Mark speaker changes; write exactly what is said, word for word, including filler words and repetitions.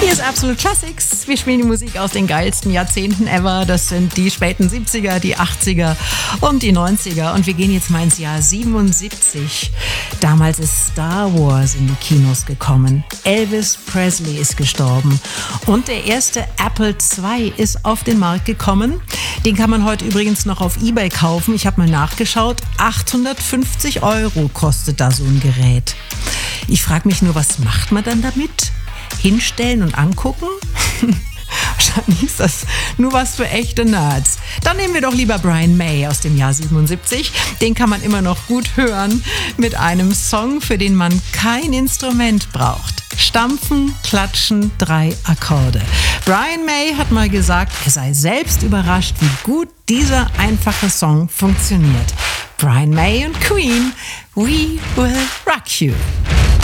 Speaker 1: Hier ist Absolute Classics. Wir spielen die Musik aus den geilsten Jahrzehnten ever. Das sind die späten siebziger, die achtziger und die neunziger. Und wir gehen jetzt mal ins Jahr siebenundsiebzig. Damals ist Star Wars in die Kinos gekommen. Elvis Presley ist gestorben. Und der erste Apple zwei ist auf den Markt gekommen. Den kann man heute übrigens noch auf eBay kaufen. Ich habe mal nachgeschaut. achthundertfünfzig Euro kostet da so ein Gerät. Ich frage mich nur, was macht man dann damit? Hinstellen und angucken? Wahrscheinlich ist das nur was für echte Nerds. Dann nehmen wir doch lieber Brian May aus dem Jahr siebenundsiebzig. Den kann man immer noch gut hören mit einem Song, für den man kein Instrument braucht. Stampfen, klatschen, drei Akkorde. Brian May hat mal gesagt, er sei selbst überrascht, wie gut dieser einfache Song funktioniert. Brian May und Queen, We Will Rock You.